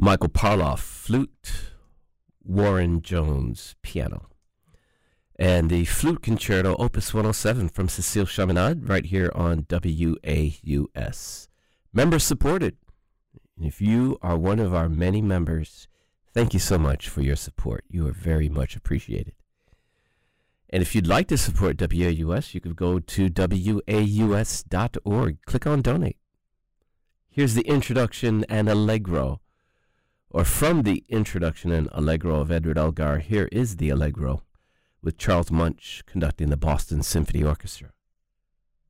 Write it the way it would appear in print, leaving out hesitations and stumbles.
Michael Parloff, flute, Warren Jones, piano. And the Flute Concerto, Opus 107 from Cécile Chaminade, right here on WAUS. Member supported. And if you are one of our many members, thank you so much for your support. You are very much appreciated. And if you'd like to support WAUS, you could go to WAUS.org. Click on Donate. Here's the introduction and Allegro. Or from the introduction and Allegro of Edward Elgar, here is the Allegro with Charles Munch conducting the Boston Symphony Orchestra.